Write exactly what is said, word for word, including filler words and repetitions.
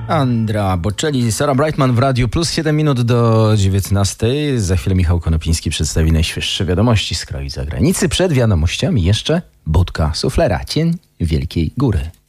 Andrea Bocelli, Sarah Brightman w Radiu Plus, siedem minut do dziewiętnastej. Za chwilę Michał Konopiński przedstawi najświeższe wiadomości z kraju i zagranicy. Przed wiadomościami jeszcze budka suflera, cień Wielkiej Góry.